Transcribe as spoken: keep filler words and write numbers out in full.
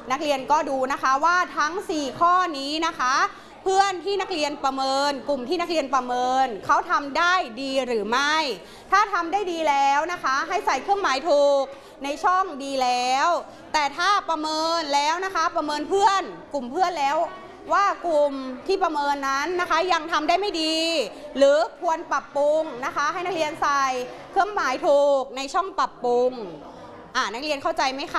นักเรียนก็ดูนะคะว่าทั้งสี่ข้อนี้นะคะเพื่อนที่นักเรียนประเมินกลุ่มที่นักเรียนประเมินเขาทำได้ดีหรือไม่ถ้าทำได้ดีแล้วนะคะให้ใส่เครื่องหมายถูกในช่องดีแล้วแต่ถ้าประเมินแล้วนะคะประเมินเพื่อนกลุ่มเพื่อนแล้วว่ากลุ่มที่ประเมินนั้นนะคะยังทำได้ไม่ดีหรือควรปรับปรุงนะคะให้นักเรียนใส่เครื่องหมายถูกในช่องปรับปรุงอ่านักเรียนเข้าใจไหมคะ